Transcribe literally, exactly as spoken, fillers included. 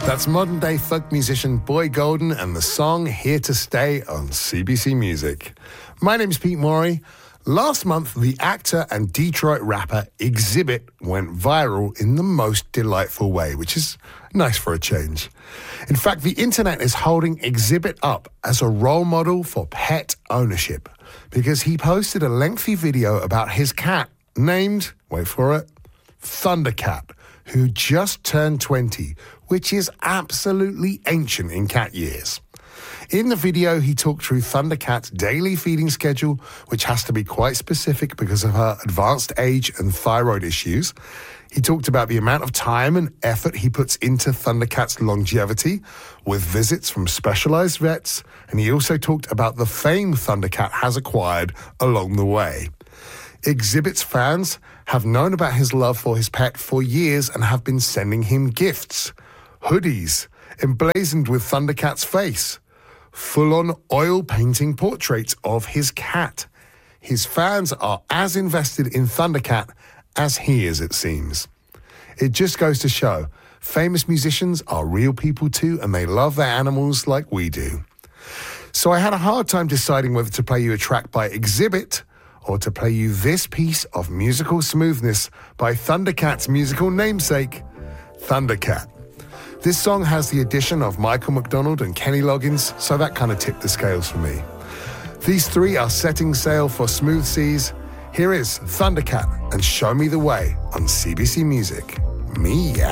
That's modern-day folk musician Boy Golden and the song Here to Stay on C B C Music. My name's Pete Morey. Last month, the actor and Detroit rapper Xzibit went viral in the most delightful way, which is nice for a change. In fact, the internet is holding Xzibit up as a role model for pet ownership because he posted a lengthy video about his cat named, wait for it, Thundercat, who just turned twenty, which is absolutely ancient in cat years. In the video, he talked through Thundercat's daily feeding schedule, which has to be quite specific because of her advanced age and thyroid issues. He talked about the amount of time and effort he puts into Thundercat's longevity with visits from specialized vets, and he also talked about the fame Thundercat has acquired along the way. Xzibit's fans have known about his love for his pet for years and have been sending him gifts, hoodies emblazoned with Thundercat's face, full-on oil painting portraits of his cat. His fans are as invested in Thundercat as he is, it seems. It just goes to show, famous musicians are real people too, and they love their animals like we do. So I had a hard time deciding whether to play you a track by Xzibit or to play you this piece of musical smoothness by Thundercat's musical namesake, Thundercat. This song has the addition of Michael McDonald and Kenny Loggins, so that kind of tipped the scales for me. These three are setting sail for smooth seas. Here is Thundercat and Show Me the Way on C B C Music. Meow.